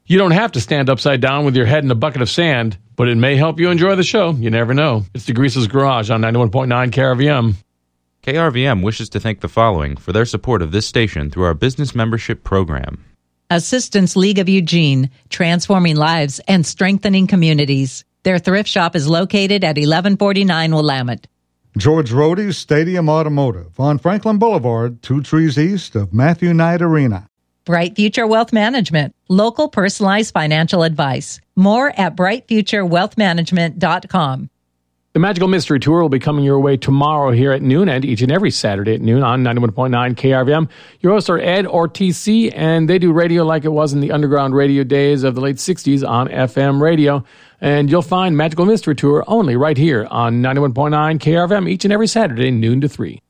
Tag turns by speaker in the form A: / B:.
A: You don't have to stand upside down with your head in a bucket of sand, but it may help you enjoy the show. You never know. It's DeGrease's Garage on 91.9 KRVM.
B: KRVM wishes to thank the following for their support of this station through our business membership program.
C: Assistance League of Eugene, transforming lives and strengthening communities. Their thrift shop is located at 1149 Willamette.
D: George Rohde's Stadium Automotive on Franklin Boulevard, 2 trees east of Matthew Knight Arena.
C: Bright Future Wealth Management, local personalized financial advice. More at brightfuturewealthmanagement.com.
A: The Magical Mystery Tour will be coming your way tomorrow here at noon and each and every Saturday at noon on 91.9 KRVM. Your hosts are Ed Ortiz, and they do radio like it was in the underground radio days of the late 60s on FM radio. And you'll find Magical Mystery Tour only right here on 91.9 KRVM each and every Saturday, noon to 3.